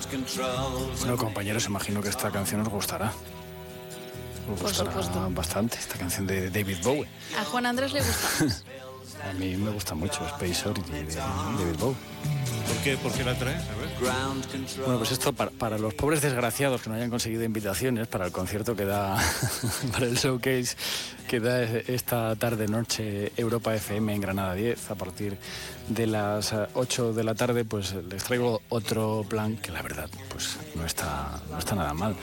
Bueno, compañeros, imagino que esta canción os gustará. Os gustará bastante, esta canción de David Bowie. A Juan Andrés le gusta. A mí me gusta mucho Space Oddity de David Bowie. ¿Por qué la traes? A ver. Bueno, pues esto para los pobres desgraciados que no hayan conseguido invitaciones para el concierto que da, para el showcase que da esta tarde-noche Europa FM en Granada 10 a partir de las 8 de la tarde, pues les traigo otro plan que la verdad pues no está nada mal.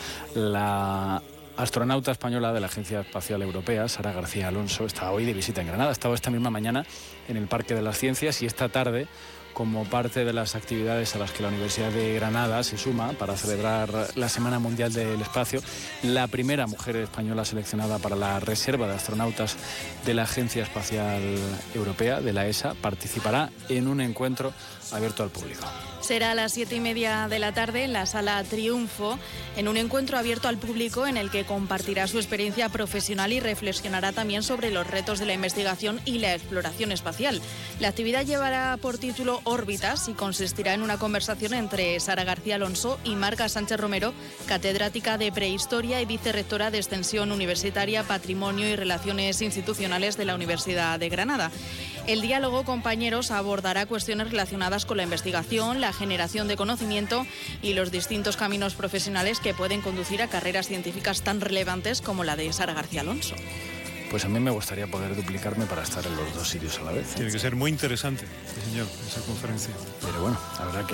La astronauta española de la Agencia Espacial Europea, Sara García Alonso, está hoy de visita en Granada. Ha estado esta misma mañana en el Parque de las Ciencias y esta tarde, como parte de las actividades a las que la Universidad de Granada se suma para celebrar la Semana Mundial del Espacio, la primera mujer española seleccionada para la reserva de astronautas de la Agencia Espacial Europea, de la ESA, participará en un encuentro abierto al público. Será a las 7:30 de la tarde en la Sala Triunfo, en un encuentro abierto al público en el que compartirá su experiencia profesional y reflexionará también sobre los retos de la investigación y la exploración espacial. La actividad llevará por título Órbitas y consistirá en una conversación entre Sara García Alonso y Marga Sánchez Romero, catedrática de Prehistoria y vicerrectora de Extensión Universitaria, Patrimonio y Relaciones Institucionales de la Universidad de Granada. El diálogo, compañeros, abordará cuestiones relacionadas con la investigación, la generación de conocimiento y los distintos caminos profesionales que pueden conducir a carreras científicas tan relevantes como la de Sara García Alonso. Pues a mí me gustaría poder duplicarme para estar en los dos sitios a la vez. Tiene que ser muy interesante, sí, señor, esa conferencia. Pero bueno, habrá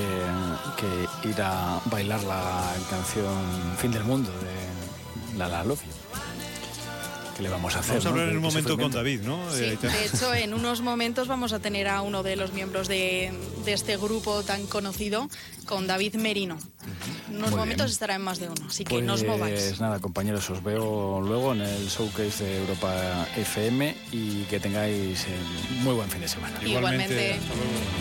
que ir a bailar la canción Fin del Mundo de La Love You. ¿Qué le vamos a hacer? Vamos a hablar en un ¿Qué momento con David, ¿no? Sí, de hecho, en unos momentos vamos a tener a uno de los miembros de este grupo tan conocido, con David Merino. En unos momentos estará en más de uno, así que no os mováis. Pues nada, compañeros, os veo luego en el showcase de Europa FM y que tengáis muy buen fin de semana. Igualmente. Hasta luego.